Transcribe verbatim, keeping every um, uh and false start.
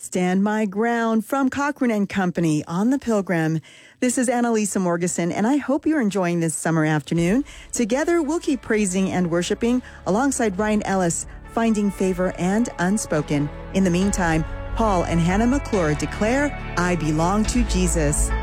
Stand My Ground from Cochrane and Company on the Pilgrim. This is Annalisa Morgeson, and I hope you're enjoying this summer afternoon. Together, we'll keep praising and worshiping alongside Ryan Ellis, Finding Favor and Unspoken. In the meantime, Paul and Hannah McClure declare, I belong to Jesus.